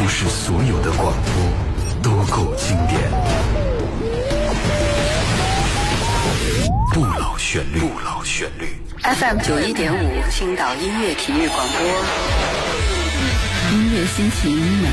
不是所有的广播都够经典。不老旋律，不老旋律。 FM 91.5，青岛音乐体育广播， 音乐心情。